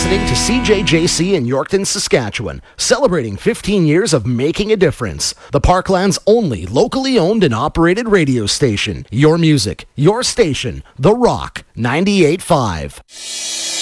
listening to CJJC in Yorkton, Saskatchewan, celebrating 15 years of making a difference. The Parkland's only locally owned and operated radio station. Your music, your station, The Rock 98.5.